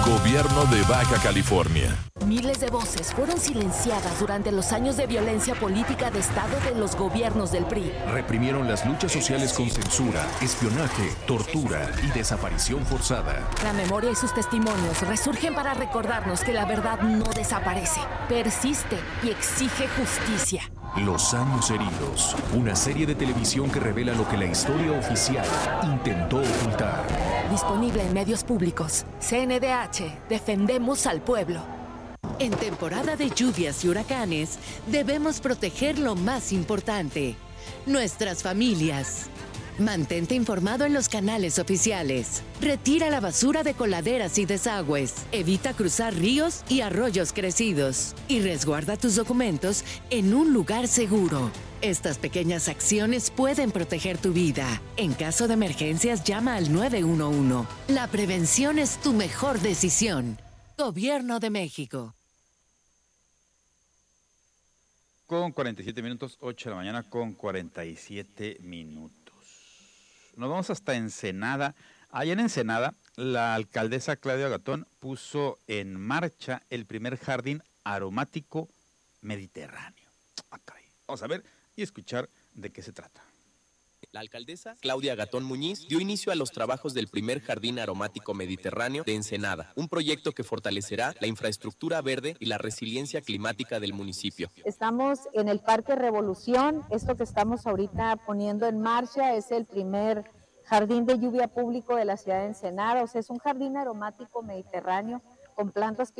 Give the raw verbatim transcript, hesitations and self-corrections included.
Gobierno de Baja California. Miles de voces fueron silenciadas durante los años de violencia política de Estado de los gobiernos del P R I. Reprimieron las luchas sociales con censura, espionaje, tortura y desaparición forzada. La memoria y sus testimonios resurgen para recordarnos que la verdad no desaparece, persiste y exige justicia. Los años heridos, una serie de televisión que revela lo que la historia oficial intentó ocultar. Disponible en medios públicos. C N D H, defendemos al pueblo. En temporada de lluvias y huracanes, debemos proteger lo más importante, nuestras familias. Mantente informado en los canales oficiales. Retira la basura de coladeras y desagües. Evita cruzar ríos y arroyos crecidos. Y resguarda tus documentos en un lugar seguro. Estas pequeñas acciones pueden proteger tu vida. En caso de emergencias, llama al nueve uno uno. La prevención es tu mejor decisión. Gobierno de México. Con cuarenta y siete minutos, ocho de la mañana con cuarenta y siete minutos. Nos vamos hasta Ensenada. Allá en Ensenada, la alcaldesa Claudia Gatón puso en marcha el primer jardín aromático mediterráneo. Ah, caray. Vamos a ver y escuchar de qué se trata. La alcaldesa Claudia Gatón Muñiz dio inicio a los trabajos del primer jardín aromático mediterráneo de Ensenada, un proyecto que fortalecerá la infraestructura verde y la resiliencia climática del municipio. Estamos en el Parque Revolución. Esto que estamos ahorita poniendo en marcha es el primer jardín de lluvia público de la ciudad de Ensenada. O sea, es un jardín aromático mediterráneo con plantas que